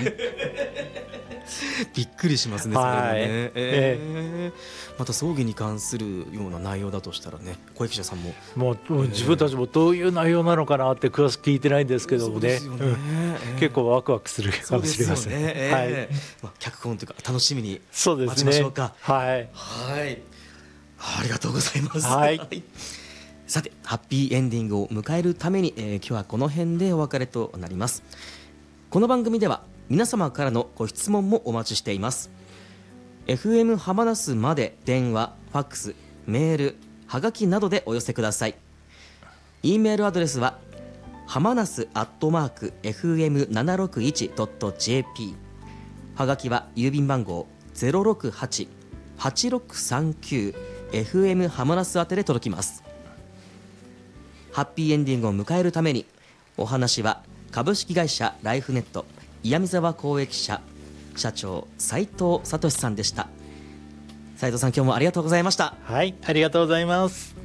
びっくりしますね、それもね。また葬儀に関するような内容だとしたらね、小池記者さんも自分たちもどういう内容なのかなって詳しく聞いてないんですけどもね、結構ワクワクするかもしれません。 脚本というか楽しみに待ちましょうか。 はい、ありがとうございます。さて、ハッピーエンディングを迎えるために、今日はこの辺でお別れとなります。この番組では皆様からのご質問もお待ちしています。 FM 浜那須まで電話、ファックス、メール、はがきなどでお寄せください。 E メールアドレスは浜那須@fm761.jp、 はがきは郵便番号 068-8639 FM 浜那須宛てで届きます。ハッピーエンディングを迎えるために、お話は株式会社ライフネット岩見沢公益社社長斉藤聡さんでした。斉藤さん、今日もありがとうございました。 はい、ありがとうございます。